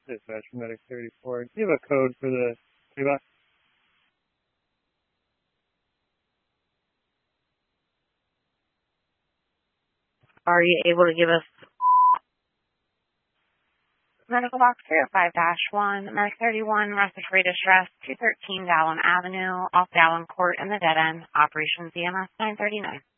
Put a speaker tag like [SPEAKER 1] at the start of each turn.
[SPEAKER 1] Dispatch Medic 34. Do you have a code for the Cuba?
[SPEAKER 2] Are you able to give us medical box 305-1, Medic 31, respiratory distress, 213 Dallin Avenue, off Dallin Court in the dead end, operations EMS 939.